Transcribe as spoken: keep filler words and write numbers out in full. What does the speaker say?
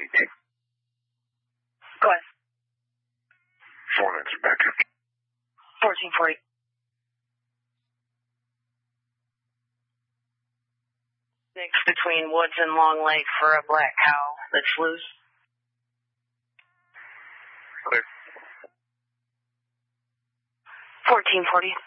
anything. Go ahead. Phone answer back up. fourteen forty. Six between Woods and Long Lake for a black cow that's loose. Clear. fourteen forty.